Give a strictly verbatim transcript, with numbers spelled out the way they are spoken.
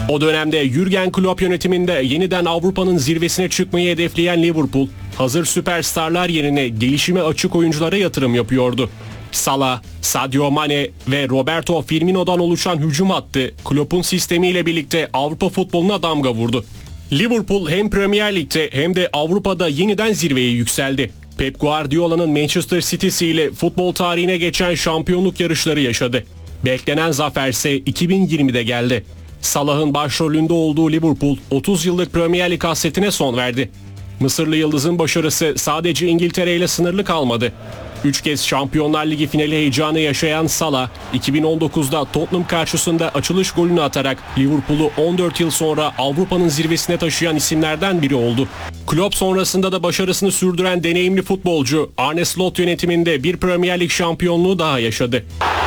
O dönemde Jürgen Klopp yönetiminde yeniden Avrupa'nın zirvesine çıkmayı hedefleyen Liverpool, hazır süperstarlar yerine gelişime açık oyunculara yatırım yapıyordu. Salah, Sadio Mane ve Roberto Firmino'dan oluşan hücum hattı Klopp'un sistemiyle birlikte Avrupa futboluna damga vurdu. Liverpool hem Premier Lig'de hem de Avrupa'da yeniden zirveye yükseldi. Pep Guardiola'nın Manchester City'si ile futbol tarihine geçen şampiyonluk yarışları yaşadı. Beklenen zafer ise iki bin yirmide geldi. Salah'ın başrolünde olduğu Liverpool otuz yıllık Premier Lig hasretine son verdi. Mısırlı yıldızın başarısı sadece İngiltere ile sınırlı kalmadı. Üç kez Şampiyonlar Ligi finali heyecanı yaşayan Salah, iki bin on dokuzda Tottenham karşısında açılış golünü atarak Liverpool'u on dört yıl sonra Avrupa'nın zirvesine taşıyan isimlerden biri oldu. Klopp sonrasında da başarısını sürdüren deneyimli futbolcu Arne Slot yönetiminde bir Premier Lig şampiyonluğu daha yaşadı.